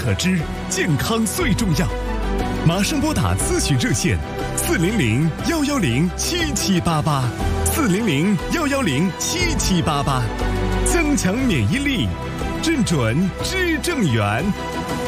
可知，健康最重要。马上拨打咨询热线400-110-7788，400-110-7788，增强免疫力，正准知正源。